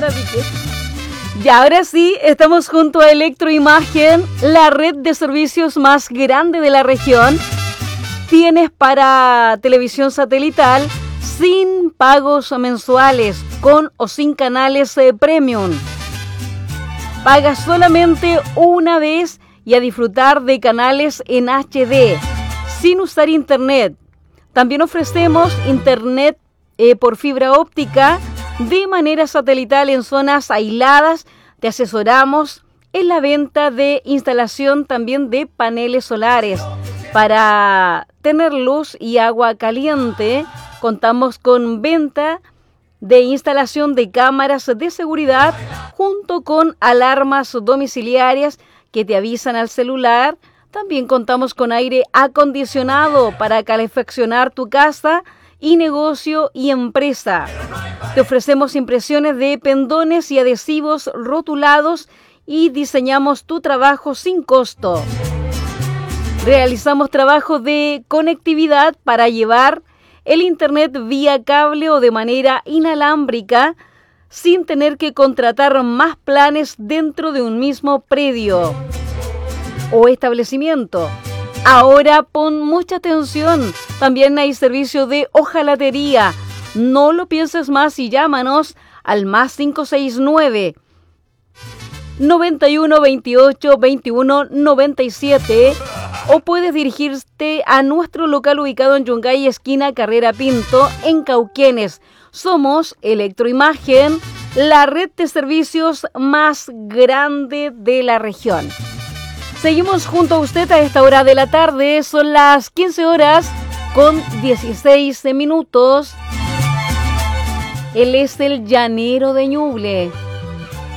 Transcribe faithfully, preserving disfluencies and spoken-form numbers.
Sandra Piqué. Y ahora sí, estamos junto a Electroimagen, la red de servicios más grande de la región. Tienes para televisión satelital sin pagos mensuales, con o sin canales eh, premium. Pagas solamente una vez y a disfrutar de canales en H D, sin usar internet. También ofrecemos internet eh, por fibra óptica de manera satelital en zonas aisladas. Te asesoramos en la venta de instalación también de paneles solares. Para tener luz y agua caliente, contamos con venta de instalación de cámaras de seguridad junto con alarmas domiciliarias que te avisan al celular. También contamos con aire acondicionado para calefaccionar tu casa y negocio y empresa. Te ofrecemos impresiones de pendones y adhesivos rotulados y diseñamos tu trabajo sin costo. Realizamos trabajos de conectividad para llevar el internet vía cable o de manera inalámbrica sin tener que contratar más planes dentro de un mismo predio o establecimiento. Ahora pon mucha atención, también hay servicio de hojalatería. No lo pienses más y llámanos al más cinco seis nueve, noventa y uno, veintiocho, veintiuno, noventa y siete o puedes dirigirte a nuestro local ubicado en Yungay, esquina Carrera Pinto, en Cauquenes. Somos Electroimagen, la red de servicios más grande de la región. Seguimos junto a usted a esta hora de la tarde. Son las quince horas con dieciséis minutos. Él es el llanero de Ñuble.